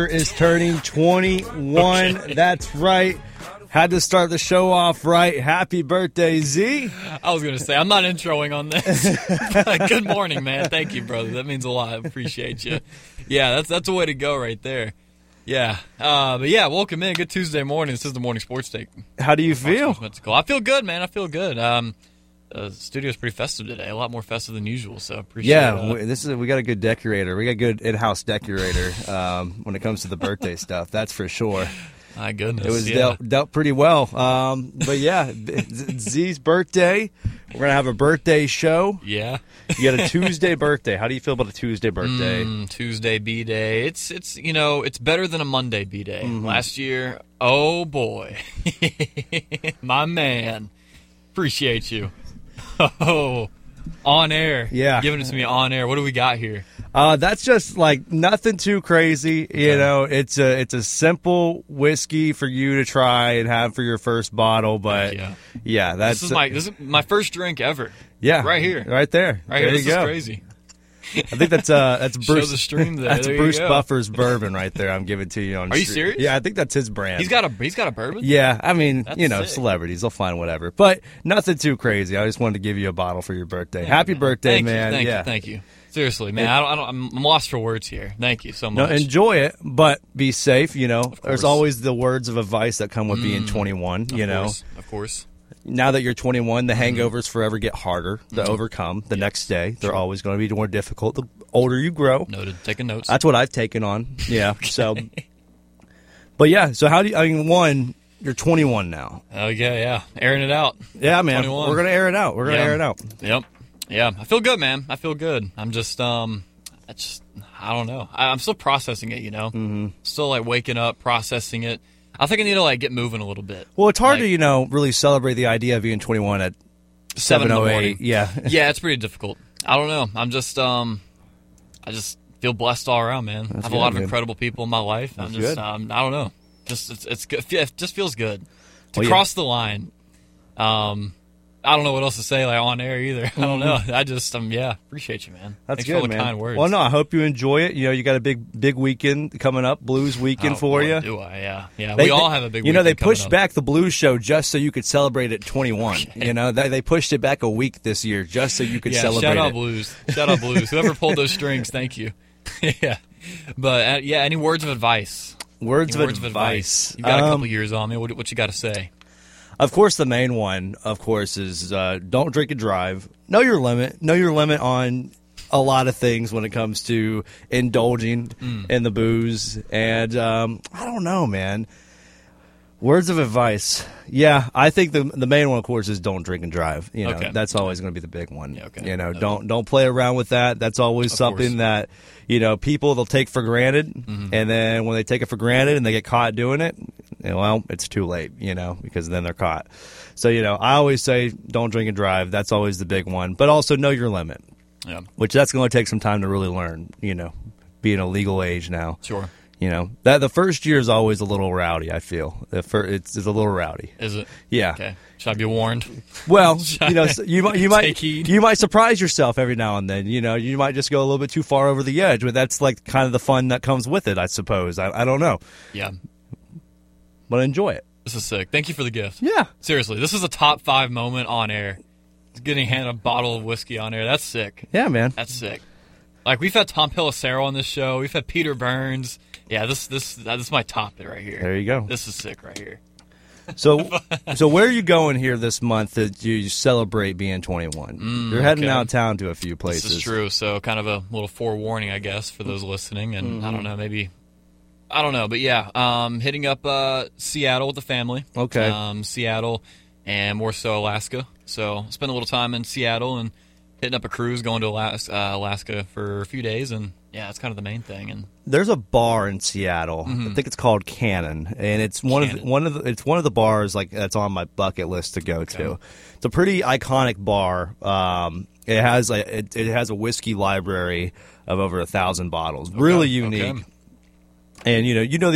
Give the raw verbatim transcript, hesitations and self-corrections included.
Is turning twenty-one. That's right. Had to start the show off right. Happy birthday, Z. I was going to say, I'm not introing on this. Good morning, man. Thank you, brother. That means a lot. I appreciate you. Yeah, that's that's a way to go right there. Yeah. Uh, but yeah, welcome in. Good Tuesday morning. This is the Morning Sports Take. How do you feel? I feel good, man. I feel good. Um, Uh, the studio's pretty festive today, a lot more festive than usual, so appreciate yeah, it. Yeah, this is we got a good decorator. We got a good in-house decorator um, when it comes to the birthday stuff, that's for sure. My goodness. It was yeah. dealt, dealt pretty well. Um, but yeah, Z's birthday. We're going to have a birthday show. Yeah. You got a Tuesday birthday. How do you feel about a Tuesday birthday? Mm, Tuesday B-Day. It's, it's you know, it's better than a Monday B-Day. Mm-hmm. Last year, oh boy. My man. Appreciate you. Oh, on air. Yeah. Giving it to me on air. What do we got here? Uh, that's just like nothing too crazy. You know, it's a it's a simple whiskey for you to try and have for your first bottle. But yeah, yeah that's this is my this is my first drink ever. Yeah, right here, right there, right there here. You this go. is crazy. I think that's uh that's Bruce. Show the stream there. That's there Bruce Buffer's bourbon right there. I'm giving to you on. Are you street. serious? Yeah, I think that's his brand. He's got a he's got a bourbon. Yeah, I mean, that's you know, sick. Celebrities, they'll find whatever, but nothing too crazy. I just wanted to give you a bottle for your birthday. Thank Happy you, birthday, thank man! You, thank yeah, you, thank you. Seriously, man, I don't, I don't, I'm lost for words here. Thank you so much. No, enjoy it, but be safe. You know, there's always the words of advice that come with mm, being twenty-one. You of know, course, of course. Now that you're twenty-one, the hangovers mm-hmm. forever get harder to mm-hmm. overcome the yep. next day. They're sure. always going to be more difficult the older you grow. Noted. Taking notes. That's what I've taken on. Yeah. okay. So, but yeah. So how do you? I mean, one, you're twenty-one now. Oh yeah, yeah. Airing it out. Yeah, man. twenty-one. We're gonna air it out. We're gonna yeah. air it out. Yep. Yeah. I feel good, man. I feel good. I'm just um. I just, I don't know. I, I'm still processing it, you know? Mm-hmm. Still, like, waking up, processing it. I think I need to, like, get moving a little bit. Well, it's hard like, to, you know, really celebrate the idea of being twenty-one at seven oh eight. Yeah. Yeah, it's pretty difficult. I don't know. I'm just, um, I just feel blessed all around, man. That's I have good, a lot of man. incredible people in my life. That's I'm just, good. Um, I don't know. Just, it's, it's good. It just feels good to well, cross yeah. the line. Um, I don't know what else to say, like, on air either. I don't know. I just, um, yeah, appreciate you, man. That's Thanks good, for all the man. kind words. Well, no, I hope you enjoy it. You know, you got a big, big weekend coming up, Blues weekend oh, for boy, you. Do I? Yeah, yeah. They, we all have a big. You know, they pushed up. back the Blues show just so you could celebrate at twenty-one. Okay. You know, they, they pushed it back a week this year just so you could yeah, celebrate. Shout out it. Blues. Shout out Blues. Whoever pulled those strings, thank you. yeah, but uh, yeah, any words of advice? Words, any of, words advice. of advice. You've got um, a couple years on me. What, what you got to say? Of course, the main one, of course, is uh, don't drink and drive. Know your limit. Know your limit on a lot of things when it comes to indulging mm. in the booze. And um, I don't know, man. Words of advice. Yeah, I think the the main one, of course, is don't drink and drive. You know, okay. that's always going to be the big one. Yeah, okay. You know, okay. don't don't play around with that. That's always of something course. that, you know, people, they'll take for granted. Mm-hmm. And then when they take it for granted and they get caught doing it, well, it's too late, you know, because then they're caught. So, you know, I always say don't drink and drive. That's always the big one. But also know your limit, yeah. which that's going to take some time to really learn, you know, being a legal age now. Sure. You know, that the first year is always a little rowdy, I feel. The fir- it's, it's a little rowdy. Is it? Yeah. Okay. Should I be warned? Well, you know, you might you might heed? you might surprise yourself every now and then. You know, you might just go a little bit too far over the edge, but that's like kind of the fun that comes with it, I suppose. I, I don't know. Yeah. But enjoy it. This is sick. Thank you for the gift. Yeah. Seriously, this is a top five moment on air. Getting handed a bottle of whiskey on air. That's sick. Yeah, man. That's sick. Like, we've had Tom Pelissero on this show. We've had Peter Burns. Yeah, this this this is my top it right here. There you go. This is sick right here. So, so where are you going here this month that you celebrate being twenty-one? Mm, You're heading okay. out of town to a few places. This is true. So, kind of a little forewarning, I guess, for those listening. And mm-hmm. I don't know, maybe, I don't know, but yeah, um, hitting up uh, Seattle with the family. Okay. Um, Seattle and more so Alaska. So, spend a little time in Seattle and hitting up a cruise, going to Alaska, uh, Alaska for a few days, and yeah, it's kind of the main thing. And there's a bar in Seattle. Mm-hmm. I think it's called Cannon, and it's one Cannon. of the, one of the, it's one of the bars like that's on my bucket list to go okay. to. It's a pretty iconic bar. Um, it has a it, it has a whiskey library of over a thousand bottles, Okay. really unique. Okay. And you know you know the